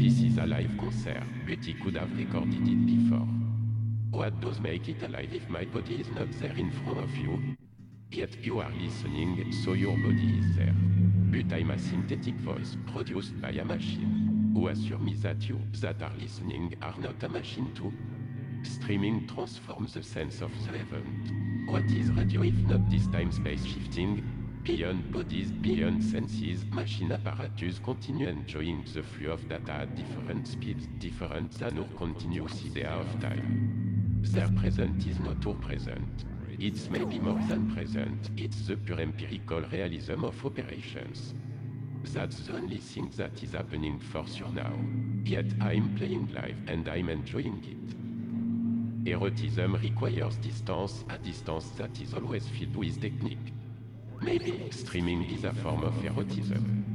This is a live concert, but he could have recorded it before. What does make it alive if my body is not there in front of you? Yet you are listening, so your body is there. But I'm a synthetic voice produced by a machine. Who assure me that you that are listening are not a machine too? Streaming transforms the sense of the event. What is radio if not this time-space shifting? Beyond bodies, beyond senses, machine apparatus continue enjoying the flow of data at different speeds, different than our continuous idea of time. Their present is not our present. It's maybe more than present, it's the pure empirical realism of operations. That's the only thing that is happening for sure now. Yet I'm playing live and I'm enjoying it. Erotism requires distance, a distance that is always filled with technique. Maybe streaming is a form of erotism.